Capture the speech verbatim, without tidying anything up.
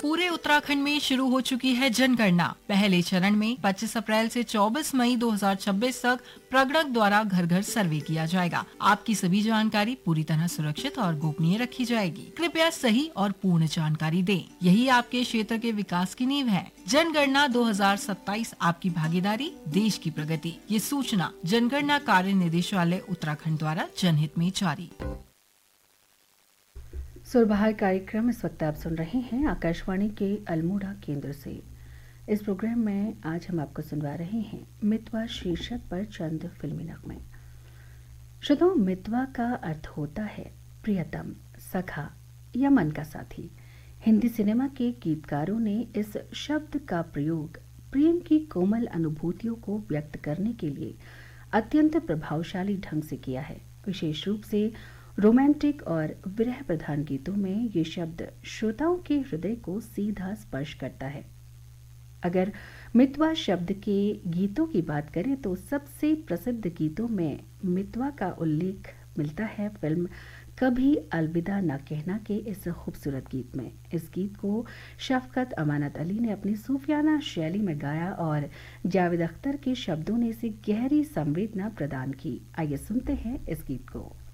पूरे उत्तराखंड में शुरू हो चुकी है जनगणना। पहले चरण में पच्चीस अप्रैल से चौबीस मई दो हज़ार छब्बीस तक प्रगणक द्वारा घर घर सर्वे किया जाएगा। आपकी सभी जानकारी पूरी तरह सुरक्षित और गोपनीय रखी जाएगी। कृपया सही और पूर्ण जानकारी दें। यही आपके क्षेत्र के विकास की नींव है। जनगणना दो हज़ार सत्ताईस, आपकी भागीदारी, देश की प्रगति। ये सूचना जनगणना कार्य निदेशालय उत्तराखंड द्वारा जनहित में जारी। सुरबहार कार्यक्रम इस वक्त आप सुन रहे हैं आकाशवाणी के अल्मोड़ा केंद्र से। इस प्रोग्राम में आज हम आपको सुनवा रहे हैं मितवा शीर्षक पर चंद फिल्मी नगमे। श्रोताओ, मितवा का अर्थ होता है प्रियतम, सखा या मन का साथी। हिंदी सिनेमा के गीतकारों ने इस शब्द का प्रयोग प्रेम की कोमल अनुभूतियों को व्यक्त करने के लिए अत्यंत प्रभावशाली ढंग से किया है। विशेष रूप से रोमांटिक और विरह प्रधान गीतों में ये शब्द श्रोताओं के हृदय को सीधा स्पर्श करता है। अगर मितवा शब्द के गीतों की बात करें तो सबसे प्रसिद्ध गीतों में मितवा का उल्लेख मिलता है फिल्म कभी अलविदा न कहना के इस खूबसूरत गीत में। इस गीत को शफकत अमानत अली ने अपनी सूफियाना शैली में गाया और जावेद अख्तर के शब्दों ने इसे गहरी संवेदना प्रदान की। आइए सुनते हैं इस गीत को।